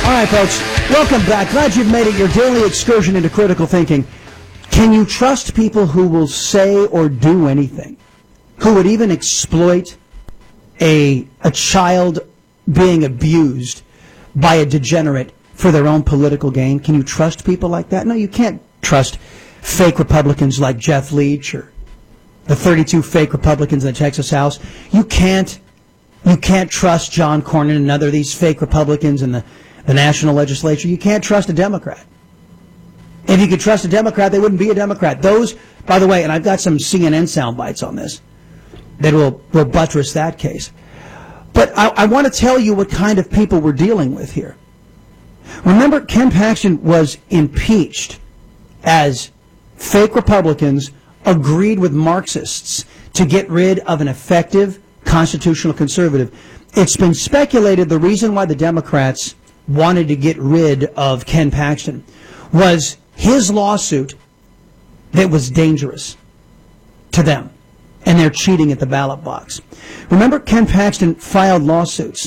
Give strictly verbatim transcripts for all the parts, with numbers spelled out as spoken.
All right, folks, welcome back. Glad you've made it your daily excursion into critical thinking. Can you trust people who will say or do anything, who would even exploit a, a child being abused by a degenerate for their own political gain? Can you trust people like that? No, you can't trust fake Republicans like Jeff Leach or the thirty-two fake Republicans in the Texas House. You can't, you can't trust John Cornyn and other of these fake Republicans in the, the national legislature. You can't trust a Democrat. If you could trust a Democrat, they wouldn't be a Democrat. Those, by the way, and I've got some C N N sound bites on this that will, will buttress that case. But I, I want to tell you what kind of people we're dealing with here. Remember, Ken Paxton was impeached as fake Republicans agreed with Marxists to get rid of an effective constitutional conservative. It's been speculated the reason why the Democrats wanted to get rid of Ken Paxton was his lawsuit that was dangerous to them, and they're cheating at the ballot box. Remember, Ken Paxton filed lawsuits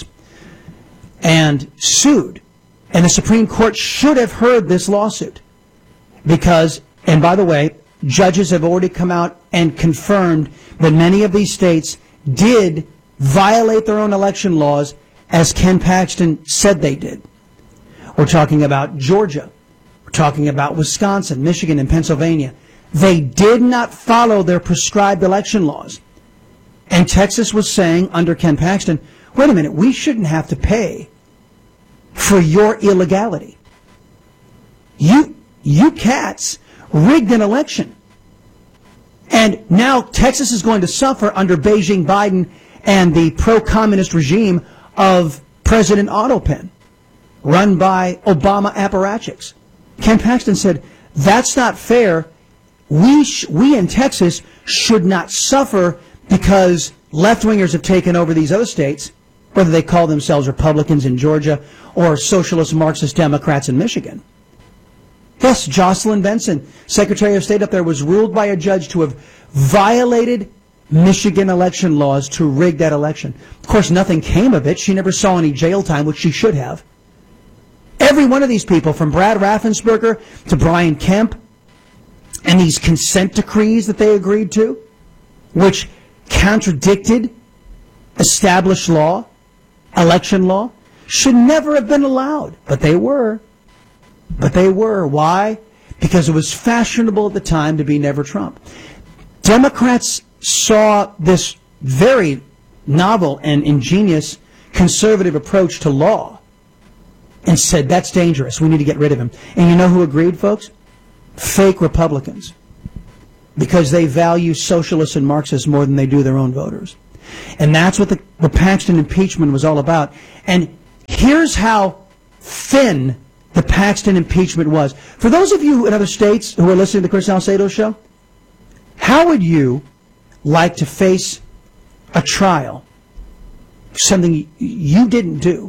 and sued, and the Supreme Court should have heard this lawsuit because, and by the way, judges have already come out and confirmed that many of these states did violate their own election laws as Ken Paxton said they did. We're talking about Georgia. We're talking about Wisconsin, Michigan, and Pennsylvania. They did not follow their prescribed election laws. And Texas was saying under Ken Paxton, wait a minute, we shouldn't have to pay for your illegality. You, you cats rigged an election. And now Texas is going to suffer under Beijing Biden and the pro-communist regime of President Otto Penn, run by Obama apparatchiks. Ken Paxton said, that's not fair. We, sh we in Texas should not suffer because left-wingers have taken over these other states, whether they call themselves Republicans in Georgia or socialist Marxist Democrats in Michigan. Yes, Jocelyn Benson, Secretary of State up there, was ruled by a judge to have violated Michigan election laws to rig that election. Of course, nothing came of it. She never saw any jail time, which she should have. Every one of these people, from Brad Raffensperger to Brian Kemp, and these consent decrees that they agreed to, which contradicted established law, election law, should never have been allowed. But they were. But they were. Why? Because it was fashionable at the time to be never Trump. Democrats saw this very novel and ingenious conservative approach to law and said, that's dangerous. We need to get rid of him. And you know who agreed, folks? Fake Republicans. Because they value socialists and Marxists more than they do their own voters. And that's what the, the Paxton impeachment was all about. And here's how thin the Paxton impeachment was. For those of you in other states who are listening to the Chris Salcedo show, how would you like to face a trial, something you didn't do,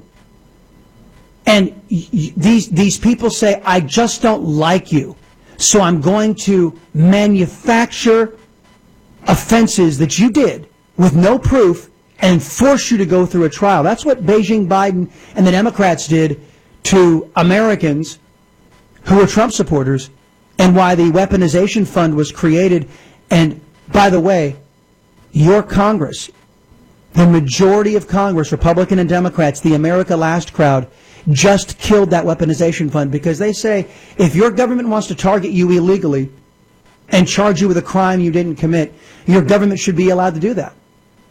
and these, these people say, I just don't like you, so I'm going to manufacture offenses that you did with no proof and force you to go through a trial? That's what Beijing Biden and the Democrats did to Americans who were Trump supporters, and why the weaponization fund was created. And by the way, your Congress, the majority of Congress, Republican and Democrats, the America Last crowd, just killed that weaponization fund because they say if your government wants to target you illegally and charge you with a crime you didn't commit, your government should be allowed to do that.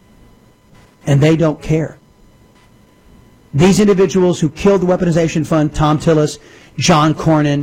And they don't care. These individuals who killed the weaponization fund, Tom Tillis, John Cornyn,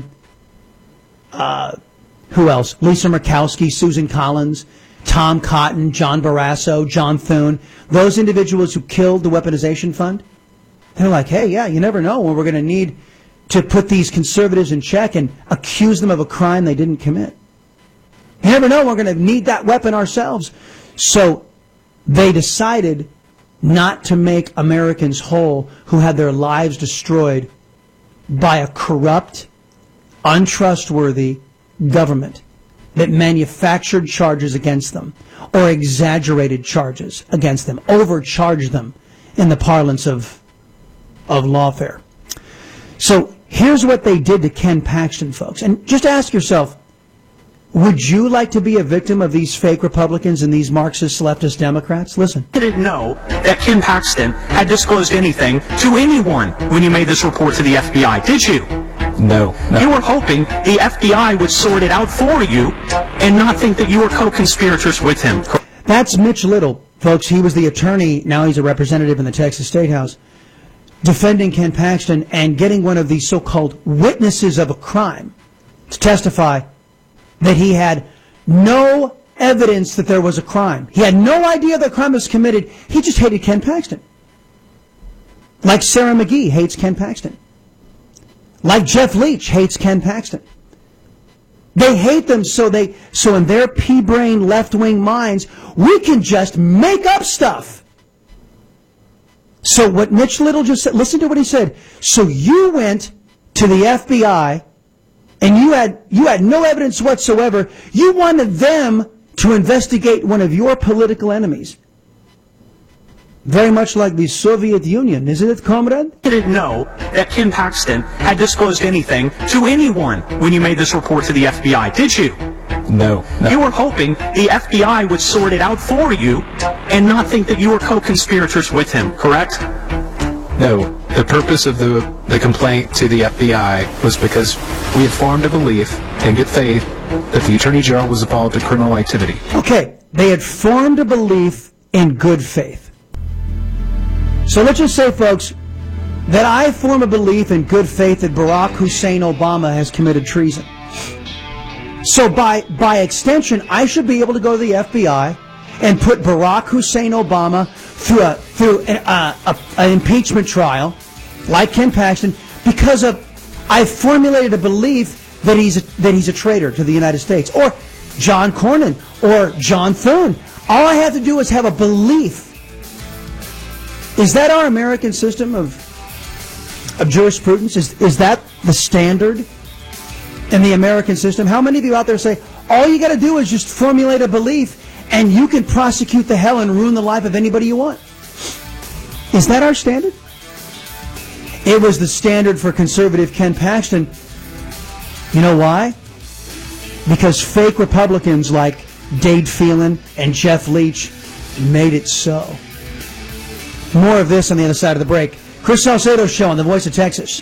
uh, who else? Lisa Murkowski, Susan Collins, Tom Cotton, John Barrasso, John Thune, those individuals who killed the weaponization fund, they're like, hey, yeah, you never know when we're going to need to put these conservatives in check and accuse them of a crime they didn't commit. You never know when we're going to need that weapon ourselves. So they decided not to make Americans whole who had their lives destroyed by a corrupt, untrustworthy government that manufactured charges against them or exaggerated charges against them, overcharged them in the parlance of, of lawfare. So here's what they did to Ken Paxton, folks. And just ask yourself, would you like to be a victim of these fake Republicans and these Marxist leftist Democrats? Listen. You didn't know that Ken Paxton had disclosed anything to anyone when you made this report to the F B I, did you? No, no. You were hoping the F B I would sort it out for you and not think that you were co-conspirators with him. That's Mitch Little, folks. He was the attorney. Now he's a representative in the Texas State House, defending Ken Paxton and getting one of these so-called witnesses of a crime to testify that he had no evidence that there was a crime. He had no idea the crime was committed. He just hated Ken Paxton. Like Sarah McGee hates Ken Paxton. Like Jeff Leach hates Ken Paxton. They hate them so they so in their pea-brain left-wing minds, we can just make up stuff. So what Mitch Little just said, listen to what he said. So you went to the F B I and you had you had no evidence whatsoever. You wanted them to investigate one of your political enemies. Very much like the Soviet Union, isn't it, comrade? You didn't know that Ken Paxton had disclosed anything to anyone when you made this report to the F B I, did you? No, no. You were hoping the F B I would sort it out for you and not think that you were co-conspirators with him, correct? No. The purpose of the, the complaint to the F B I was because we had formed a belief in good faith that the Attorney General was involved in criminal activity. Okay, they had formed a belief in good faith. So let's just say, folks, that I form a belief in good faith that Barack Hussein Obama has committed treason. So by, by extension, I should be able to go to the F B I and put Barack Hussein Obama through a through an, uh, a, an impeachment trial, like Ken Paxton, because of I formulated a belief that he's a, that he's a traitor to the United States, or John Cornyn, or John Thune. All I have to do is have a belief. Is that our American system of of jurisprudence? Is is that the standard in the American system? How many of you out there say all you got to do is just formulate a belief and you can prosecute the hell and ruin the life of anybody you want? Is that our standard? It was the standard for conservative Ken Paxton. You know why? Because fake Republicans like Dade Phelan and Jeff Leach made it so. More of this on the other side of the break. Chris Salcedo Show on the Voice of Texas.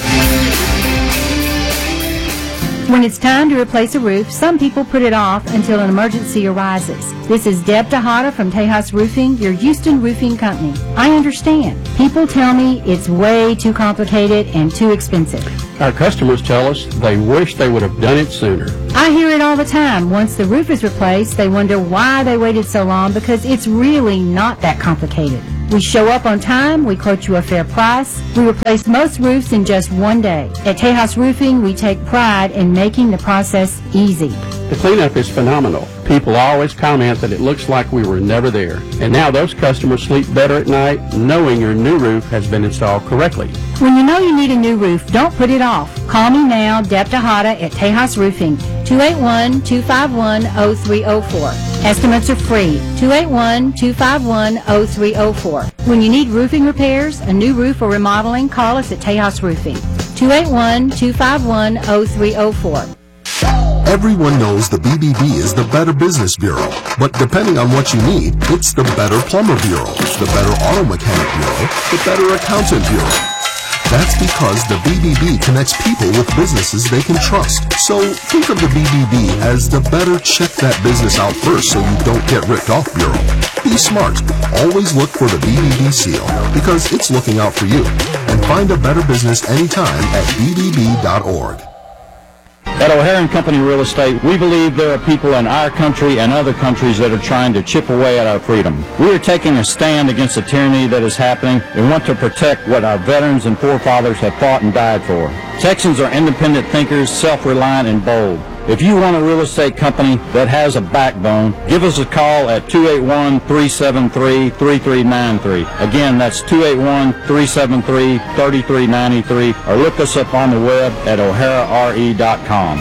When it's time to replace a roof, some people put it off until an emergency arises. This is Deb Tejada from Tejas Roofing, your Houston roofing company. I understand. People tell me it's way too complicated and too expensive. Our customers tell us they wish they would have done it sooner. I hear it all the time. Once the roof is replaced, they wonder why they waited so long because it's really not that complicated. We show up on time, we quote you a fair price, we replace most roofs in just one day. At Tejas Roofing, we take pride in making the process easy. The cleanup is phenomenal. People always comment that it looks like we were never there. And now those customers sleep better at night knowing your new roof has been installed correctly. When you know you need a new roof, don't put it off. Call me now, Deb Tejada at Tejas Roofing, two eight one, two five one, zero three zero four. Estimates are free, two eight one, two five one, zero three zero four. When you need roofing repairs, a new roof or remodeling, call us at Tejas Roofing, two eight one, two five one, zero three zero four. Everyone knows the B B B is the Better Business Bureau, but depending on what you need, it's the Better Plumber Bureau, the Better Auto Mechanic Bureau, the Better Accountant Bureau. That's because the B B B connects people with businesses they can trust. So think of the B B B as the better check that business out first so you don't get ripped off bureau. Be smart. Always look for the B B B seal because it's looking out for you. And find a better business anytime at B B B dot org. At O'Hare and Company Real Estate, we believe there are people in our country and other countries that are trying to chip away at our freedom. We are taking a stand against the tyranny that is happening and want to protect what our veterans and forefathers have fought and died for. Texans are independent thinkers, self-reliant, and bold. If you want a real estate company that has a backbone, give us a call at two eight one, three seven three, three three nine three. Again, that's two eight one, three seven three, three three nine three, or look us up on the web at o'hara r e dot com.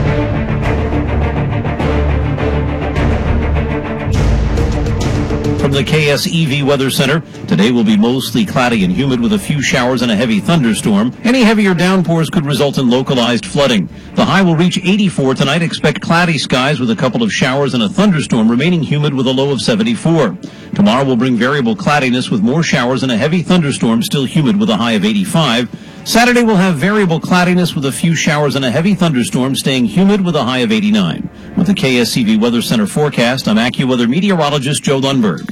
From from the K S E V Weather Center. Today will be mostly cloudy and humid with a few showers and a heavy thunderstorm. Any heavier downpours could result in localized flooding. The high will reach eighty-four tonight. Expect cloudy skies with a couple of showers and a thunderstorm, remaining humid with a low of seventy-four. Tomorrow will bring variable cloudiness with more showers and a heavy thunderstorm, still humid with a high of eighty-five. Saturday will have variable cloudiness with a few showers and a heavy thunderstorm, staying humid with a high of eighty-nine. With the K S E V Weather Center forecast, I'm AccuWeather meteorologist Joe Lundberg.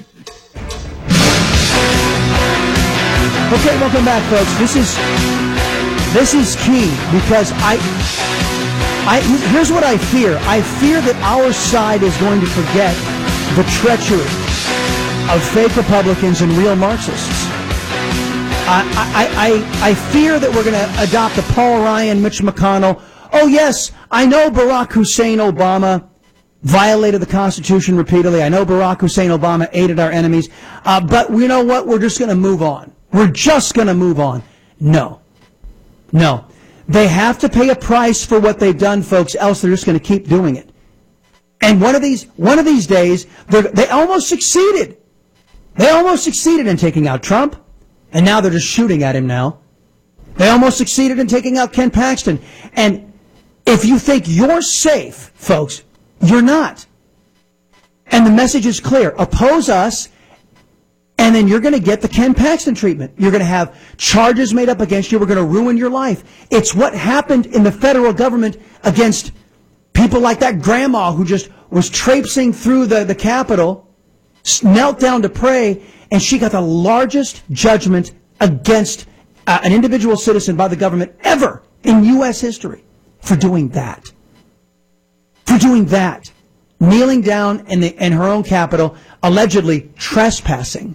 Okay, welcome back, folks. This is this is key because I, I here's what I fear. I fear that our side is going to forget the treachery of fake Republicans and real Marxists. I, I, I, I fear that we're going to adopt a Paul Ryan, Mitch McConnell. Oh, yes, I know Barack Hussein Obama violated the Constitution repeatedly. I know Barack Hussein Obama aided our enemies. Uh, but you know what? We're just going to move on. We're just going to move on. No. No. They have to pay a price for what they've done, folks, else they're just going to keep doing it. And one of these, one of these days, they almost succeeded. They almost succeeded in taking out Trump. And now they're just shooting at him now. They almost succeeded in taking out Ken Paxton. And if you think you're safe, folks, you're not. And the message is clear. Oppose us, and then you're going to get the Ken Paxton treatment. You're going to have charges made up against you. We're going to ruin your life. It's what happened in the federal government against people like that grandma who just was traipsing through the, the Capitol, knelt down to pray, and she got the largest judgment against uh, an individual citizen by the government ever in U S history for doing that. For doing that. Kneeling down in, the, in her own Capitol, allegedly trespassing.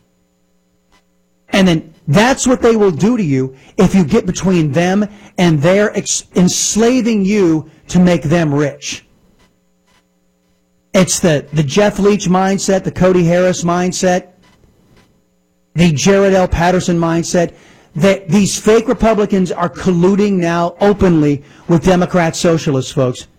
And then that's what they will do to you if you get between them and they're ex- enslaving you to make them rich. It's the, the Jeff Leach mindset, the Cody Harris mindset, the Jared L. Patterson mindset, that these fake Republicans are colluding now openly with Democrat socialists, folks.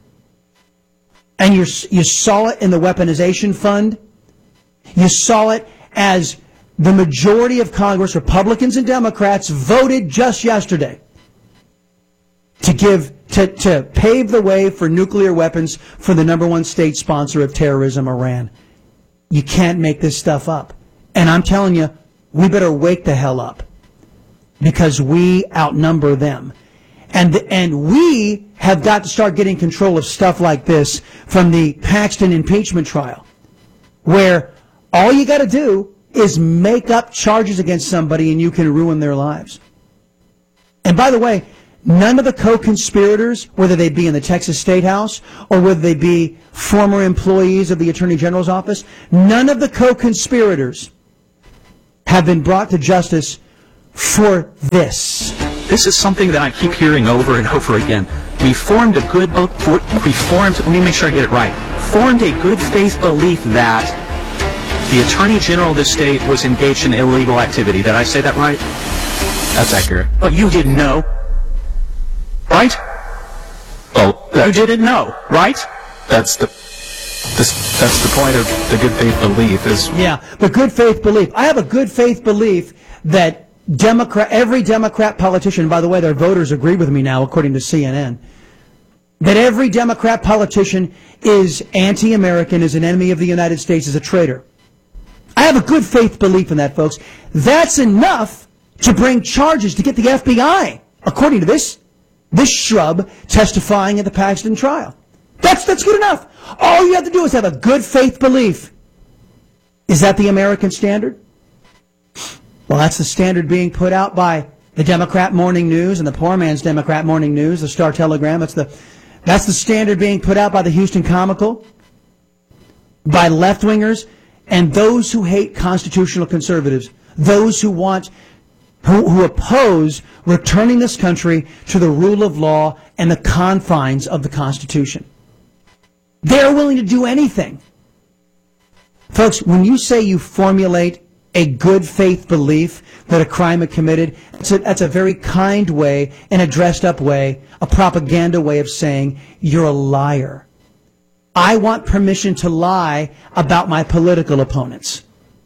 And you you saw it in the weaponization fund. You saw it as the majority of Congress, Republicans and Democrats, voted just yesterday to give to, to pave the way for nuclear weapons for the number one state sponsor of terrorism, Iran. You can't make this stuff up. And I'm telling you, we better wake the hell up because we outnumber them. And the, and we have got to start getting control of stuff like this from the Paxton impeachment trial, where all you got to do is make up charges against somebody and you can ruin their lives. And by the way, none of the co-conspirators, whether they be in the Texas State House or whether they be former employees of the Attorney General's office, none of the co-conspirators have been brought to justice for this. This is something that I keep hearing over and over again. We formed a good, we formed, let me make sure I get it right, formed a good faith belief that the Attorney General of the state was engaged in illegal activity. Did I say that right? That's accurate. But you didn't know, right? Well, that, you didn't know, right? That's the this, that's the point of the good faith belief is. Yeah, the good faith belief. I have a good faith belief that Democrat, every Democrat politician, by the way, their voters agree with me now, according to C N N, that every Democrat politician is anti-American, is an enemy of the United States, is a traitor. I have a good faith belief in that, folks. That's enough to bring charges to get the F B I, according to this, this shrub testifying at the Paxton trial. That's, that's good enough. All you have to do is have a good faith belief. Is that the American standard? Well, that's the standard being put out by the Democrat Morning News and the poor man's Democrat Morning News, the Star Telegram. That's the, that's the standard being put out by the Houston Comical, by left-wingers, and those who hate constitutional conservatives, those who want, who, who oppose returning this country to the rule of law and the confines of the Constitution. They're willing to do anything. Folks, when you say you formulate a good faith belief that a crime is committed, that's a, that's a very kind way and a dressed up way, a propaganda way of saying you're a liar. I want permission to lie about my political opponents.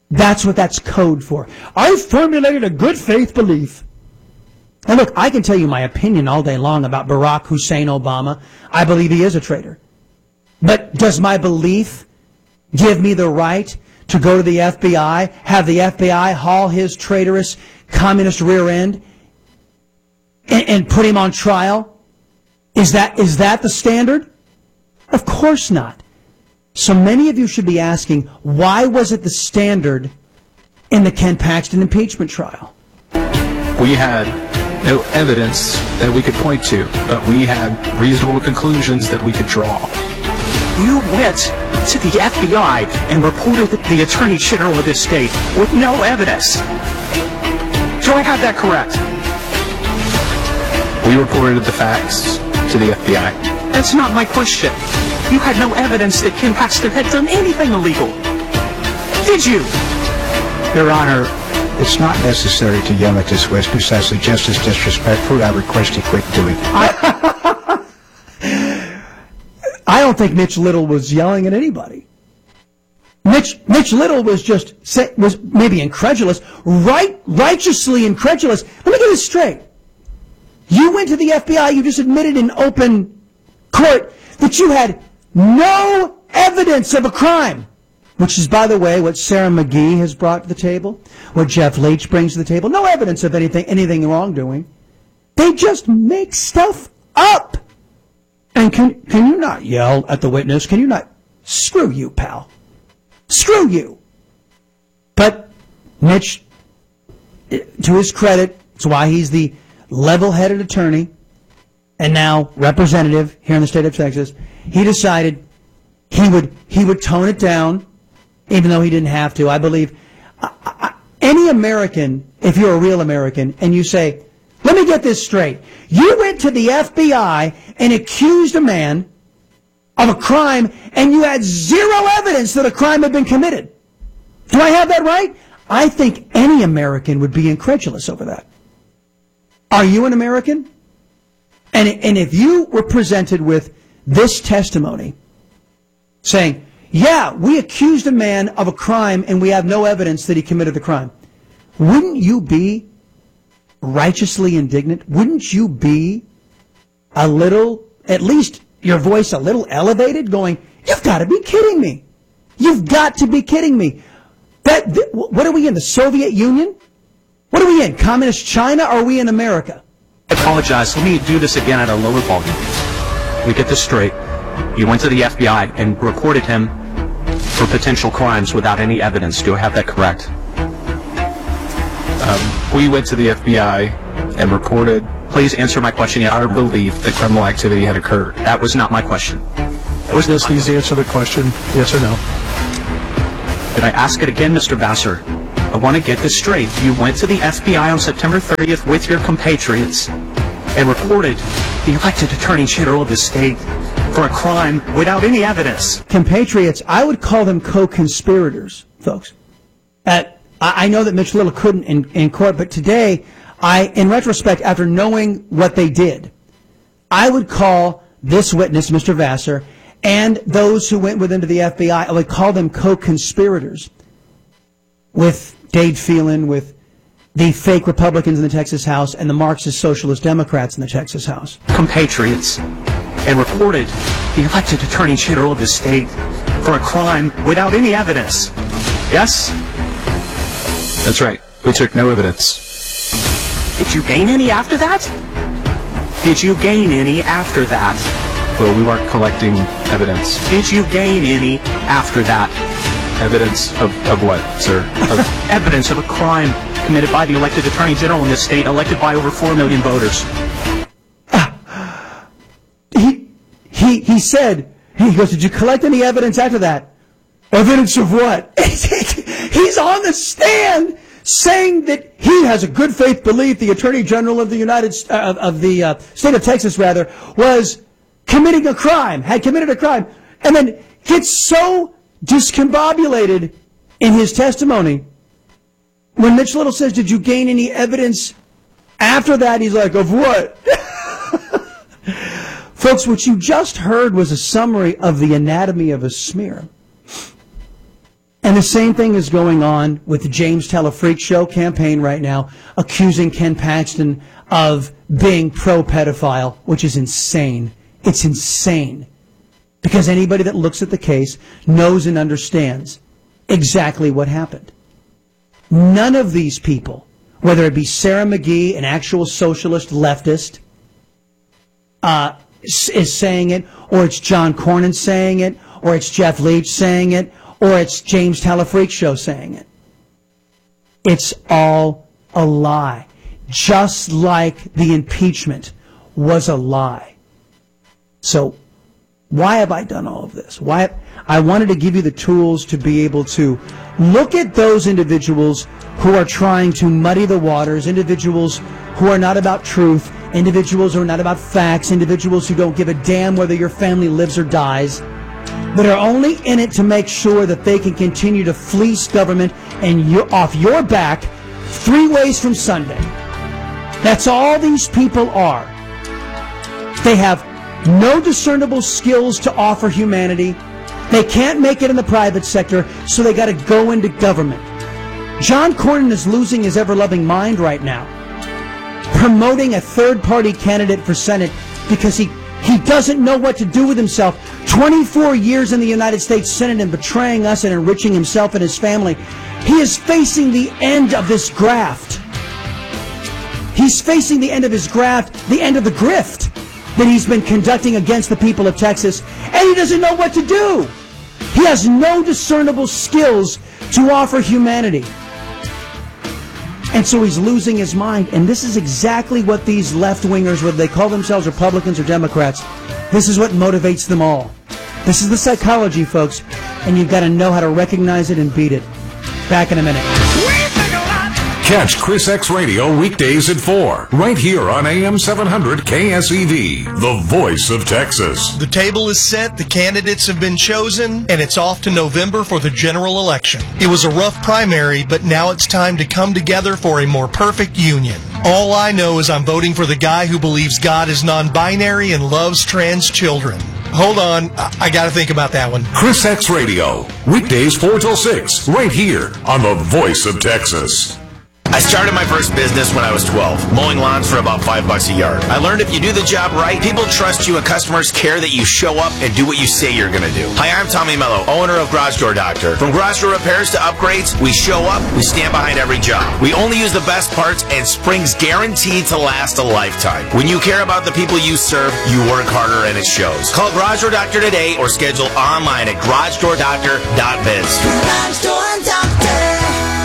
That's what that's code for. I formulated a good faith belief. And look, I can tell you my opinion all day long about Barack Hussein Obama. I believe he is a traitor. But does my belief give me the right to go to the F B I, have the F B I haul his traitorous communist rear end and, and put him on trial? Is that, is that the standard? Of course not. So many of you should be asking, why was it the standard in the Ken Paxton impeachment trial? We had no evidence that we could point to, but we had reasonable conclusions that we could draw. You went to the F B I and reported the Attorney General of this state with no evidence. Do I have that correct? We reported the facts to the F B I. That's not my question. You had no evidence that Ken Paxton had done anything illegal. Did you? Your Honor, it's not necessary to yell at this witness as the just is disrespectful. I request he quit doing it. I, I don't think Mitch Little was yelling at anybody. Mitch Mitch Little was just was maybe incredulous, right righteously incredulous. Let me get this straight. You went to the F B I, you just admitted in open court that you had no evidence of a crime, which is, by the way, what Sarah McGee has brought to the table, what Jeff Leach brings to the table. No evidence of anything, anything wrongdoing. They just make stuff up. And can, can you not yell at the witness? Can you not? Screw you, pal. Screw you. But Mitch, to his credit, it's why he's the level-headed attorney and now representative here in the state of Texas. He decided he would he would tone it down, even though he didn't have to. I believe I, I, any American, if you're a real American, and you say, let me get this straight. You went to the F B I and accused a man of a crime, and you had zero evidence that a crime had been committed. Do I have that right? I think any American would be incredulous over that. Are you an American? And, and if you were presented with this testimony saying, yeah, we accused a man of a crime and we have no evidence that he committed the crime, wouldn't you be righteously indignant? Wouldn't you be a little, at least your voice a little elevated, going, you've got to be kidding me. You've got to be kidding me. That, th- what are we in, the Soviet Union? What are we in, communist China, or are we in America? I apologize. Let me do this again at a lower volume. Let me get this straight. You went to the F B I and reported him for potential crimes without any evidence. Do I have that correct? Um, we went to the F B I and reported. Please answer my question. Yes. Our belief that criminal activity had occurred. That was not my question. Was this easy answer the question? Yes or no? Did I ask it again, Mister Vassar? I want to get this straight. You went to the F B I on September thirtieth with your compatriots and reported the elected Attorney General of the state for a crime without any evidence. Compatriots, I would call them co-conspirators, folks. At, I know that Mitch Little couldn't in, in court, but today, I, in retrospect, after knowing what they did, I would call this witness, Mister Vassar, and those who went with him to the F B I, I would call them co-conspirators with Dade Phelan, with the fake Republicans in the Texas House and the Marxist Socialist Democrats in the Texas House. Compatriots, and reported the elected Attorney General of the state for a crime without any evidence. Yes? That's right. We took no evidence. Did you gain any after that? Did you gain any after that? Well, we weren't collecting evidence. Did you gain any after that? Evidence of, of what, sir? Of evidence of a crime committed by the elected Attorney General in this state, elected by over four million voters. Uh, he, he, he said, he goes, did you collect any evidence after that? Evidence of what? He's on the stand saying that he has a good faith belief the Attorney General of the United uh, of the uh, state of Texas, rather, was committing a crime, had committed a crime, and then gets so discombobulated in his testimony. When Mitch Little says, did you gain any evidence after that? He's like, of what? Folks, what you just heard was a summary of the anatomy of a smear. And the same thing is going on with the James Tell a Freak Show campaign right now, accusing Ken Paxton of being pro-pedophile, which is insane. It's insane. Because anybody that looks at the case knows and understands exactly what happened. None of these people, whether it be Sarah McGee, an actual socialist leftist, uh, is saying it, or it's John Cornyn saying it, or it's Jeff Leach saying it, or it's James Tell a Freak Show saying it. It's all a lie. Just like the impeachment was a lie. So, why have I done all of this? Why? I wanted to give you the tools to be able to look at those individuals who are trying to muddy the waters, individuals who are not about truth, individuals who are not about facts, individuals who don't give a damn whether your family lives or dies, that are only in it to make sure that they can continue to fleece government and you're off your back three ways from Sunday. That's all these people are. They have no discernible skills to offer humanity. They can't make it in the private sector, so they got to go into government. John Cornyn is losing his ever-loving mind right now, promoting a third-party candidate for Senate because he, he doesn't know what to do with himself. twenty-four years in the United States Senate and betraying us and enriching himself and his family. He is facing the end of this graft. He's facing the end of his graft, the end of the grift that he's been conducting against the people of Texas, and he doesn't know what to do. He has no discernible skills to offer humanity. And so he's losing his mind. And this is exactly what these left-wingers, whether they call themselves Republicans or Democrats, this is what motivates them all. This is the psychology, folks, and you've got to know how to recognize it and beat it. Back in a minute. Catch Chris X Radio weekdays at four, right here on A M seven hundred K S E V, the voice of Texas. The table is set, the candidates have been chosen, and it's off to November for the general election. It was a rough primary, but now it's time to come together for a more perfect union. All I know is I'm voting for the guy who believes God is non-binary and loves trans children. Hold on, I, I gotta think about that one. Chris X Radio, weekdays four till six, right here on the voice of Texas. I started my first business when I was twelve, mowing lawns for about five bucks a yard. I learned if you do the job right, people trust you and customers care that you show up and do what you say you're going to do. Hi, I'm Tommy Mello, owner of Garage Door Doctor. From garage door repairs to upgrades, we show up, we stand behind every job. We only use the best parts, and spring's guaranteed to last a lifetime. When you care about the people you serve, you work harder and it shows. Call Garage Door Doctor today or schedule online at garage door doctor dot biz. Garage Door Doctor.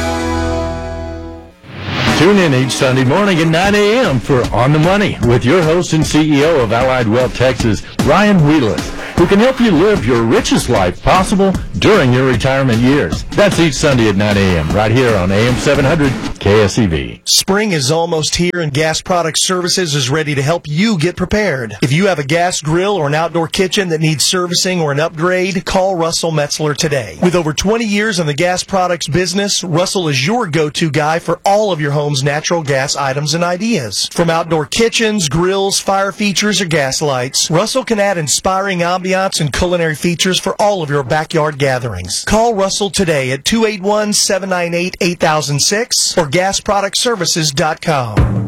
Tune in each Sunday morning at nine a.m. for On the Money with your host and C E O of Allied Wealth Texas, Ryan Wheelis, who can help you live your richest life possible during your retirement years. That's each Sunday at nine a.m. right here on A M seven hundred K S E V. Spring is almost here, and Gas Product Services is ready to help you get prepared. If you have a gas grill or an outdoor kitchen that needs servicing or an upgrade, call Russell Metzler today. With over twenty years in the gas products business, Russell is your go-to guy for all of your home's natural gas items and ideas. From outdoor kitchens, grills, fire features, or gas lights, Russell can add inspiring ambiance and culinary features for all of your backyard gatherings. Call Russell today at two eight one, seven nine eight, eight thousand six or gas product services dot com.